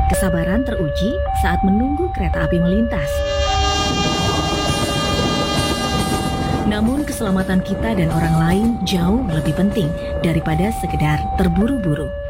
Kesabaran teruji saat menunggu kereta api melintas. Namun keselamatan kita dan orang lain jauh lebih penting daripada sekedar terburu-buru.